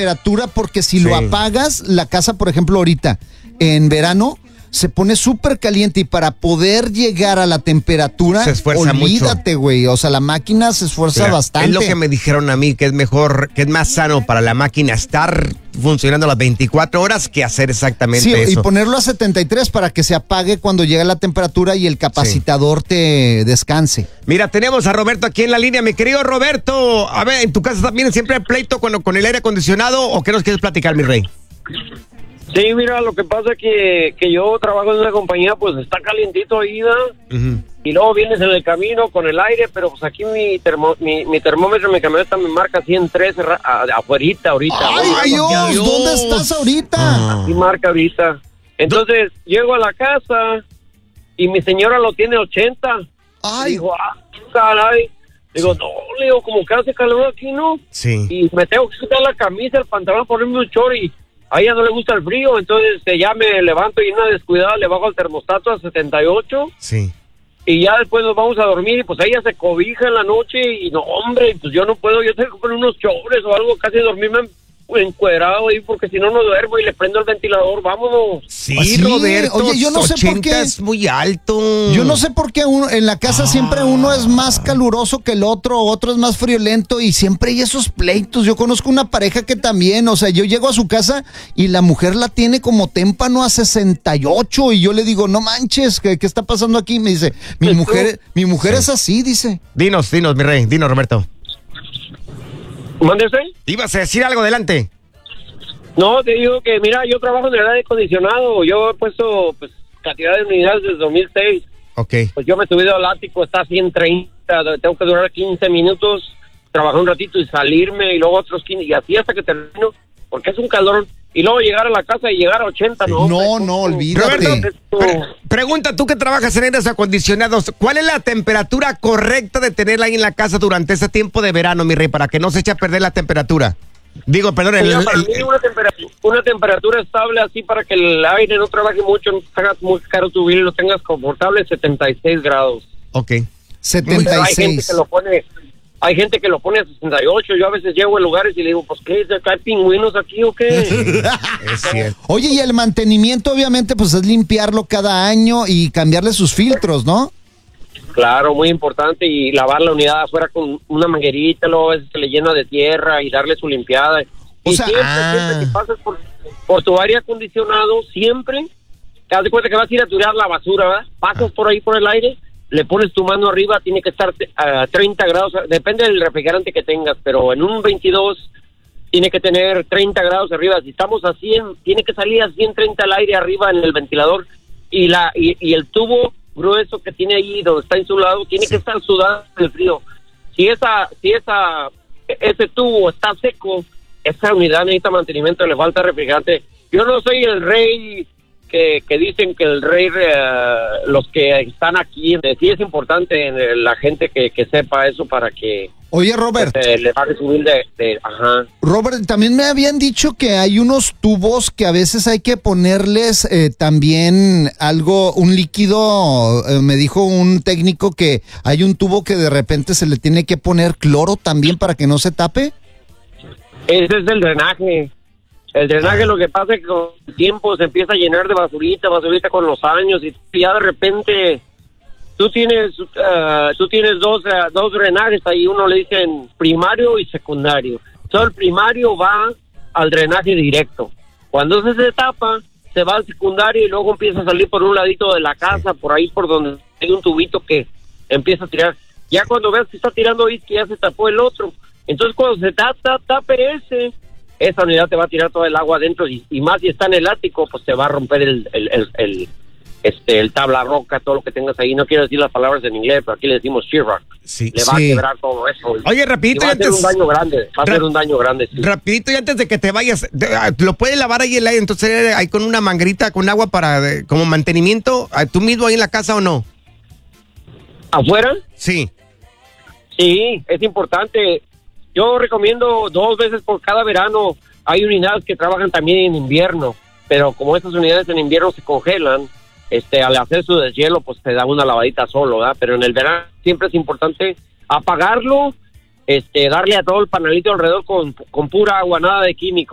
temperatura, porque si lo apagas, la casa, por ejemplo, ahorita, en verano, se pone súper caliente y para poder llegar a la temperatura, se esfuerza olvídate, güey. O sea, la máquina se esfuerza bastante. Es lo que me dijeron a mí, que es mejor, que es más sano para la máquina estar funcionando las 24 horas que hacer exactamente eso. Y ponerlo a 73 para que se apague cuando llega la temperatura y el capacitor te descanse. Mira, tenemos a Roberto aquí en la línea. Mi querido Roberto, a ver, ¿en tu casa también siempre hay pleito con el aire acondicionado o qué nos quieres platicar, mi rey? Sí, mira, lo que pasa es que yo trabajo en una compañía, pues está calientito ahí, ¿no? Y luego vienes en el camino con el aire, pero pues aquí mi termómetro, mi camioneta me marca 113 afuerita ahorita. ¡Ay, Dios! ¿Dónde estás ahorita? Aquí marca ahorita. Entonces, llego a la casa y mi señora lo tiene 80. ¡Ay! Digo, caray. Digo, no, le digo, como que hace calor aquí, ¿no? Sí. Y me tengo que quitar la camisa, el pantalón, ponerme un short y a ella no le gusta el frío, entonces ya me levanto y una descuidada le bajo el termostato a 78. Sí. Y ya después nos vamos a dormir y pues ella se cobija en la noche y no, hombre, pues yo no puedo, yo tengo que poner unos chores o algo, casi dormirme encuerado ahí porque si no duermo y le prendo el ventilador, vámonos. Sí, Roberto. Oye, yo no sé por qué es muy alto. Yo no sé por qué en la casa siempre uno es más caluroso que el otro es más friolento y siempre hay esos pleitos. Yo conozco una pareja que también, o sea, yo llego a su casa y la mujer la tiene como témpano a 68 y yo le digo, no manches, ¿qué está pasando aquí? Me dice, mi mujer es así, dice. Dinos, mi rey, dinos, Roberto. ¿Mándese? ¿Ibas a decir algo? Adelante. No, te digo que, mira, yo trabajo en el aire acondicionado. Yo he puesto, pues, cantidad de unidades desde 2006. Ok. Pues yo me he subido al ático, está a 130. Tengo que durar 15 minutos, trabajar un ratito y salirme, y luego otros 15, y así hasta que termino, porque es un calor. Y luego llegar a la casa y llegar a 80, ¿no? No, olvídate. Roberto, pregunta, tú que trabajas en aires acondicionados, ¿cuál es la temperatura correcta de tenerla ahí en la casa durante ese tiempo de verano, mi rey, para que no se eche a perder la temperatura? Digo, perdón, para mí una temperatura estable así para que el aire no trabaje mucho, no te hagas muy caro tu vida y lo tengas confortable, 76 grados. Ok. 76. Hay gente que lo pone a 68. Yo a veces llego a lugares y le digo, pues, ¿qué? ¿Hay pingüinos aquí o qué? Es cierto. Oye, y el mantenimiento, obviamente, pues es limpiarlo cada año y cambiarle sus filtros, ¿no? Claro, muy importante. Y lavar la unidad afuera con una manguerita, luego a veces se le llena de tierra y darle su limpiada. O y sea, siempre que pasas por tu aire acondicionado, siempre, te das cuenta que vas a ir a tirar la basura, ¿verdad? Pasas por ahí por el aire, le pones tu mano arriba, tiene que estar a 30 grados, depende del refrigerante que tengas, pero en un 22 tiene que tener 30 grados arriba. Si estamos a 100, tiene que salir a 130 al aire arriba en el ventilador y el tubo grueso que tiene ahí donde está insulado tiene que estar sudando del frío. Si ese tubo está seco, esa unidad necesita mantenimiento, le falta refrigerante. Yo no soy el rey que dicen que el rey, los que están aquí, sí es importante la gente que sepa eso para que... Oye, Robert. Le va a subir ajá. Robert, también me habían dicho que hay unos tubos que a veces hay que ponerles también un líquido, me dijo un técnico que hay un tubo que de repente se le tiene que poner cloro también para que no se tape. Ese es el drenaje. El drenaje lo que pasa es que con el tiempo se empieza a llenar de basurita con los años y ya de repente tú tienes dos drenajes ahí, uno le dicen primario y secundario. Todo el primario va al drenaje directo. Cuando se tapa, se va al secundario y luego empieza a salir por un ladito de la casa, por ahí por donde hay un tubito que empieza a tirar. Ya cuando veas que está tirando ahí, que ya se tapó el otro. Entonces cuando se tape esa unidad te va a tirar todo el agua adentro y más si está en el ático, pues te va a romper el tabla roca, todo lo que tengas ahí. No quiero decir las palabras en inglés, pero aquí le decimos sheetrock. Sí, le va a quebrar todo eso. Oye, rapidito, va a ser un daño grande. Sí. Rapidito y antes de que te vayas, lo puedes lavar ahí el aire, entonces ahí con una manguerita con agua para como mantenimiento, tú mismo ahí en la casa o no. ¿Afuera? Sí. Sí, es importante. Yo recomiendo 2 veces por cada verano. Hay unidades que trabajan también en invierno, pero como estas unidades en invierno se congelan, al hacer su deshielo, pues te da una lavadita solo, ¿verdad? Pero en el verano siempre es importante apagarlo, darle a todo el panelito alrededor con pura agua, nada de químico.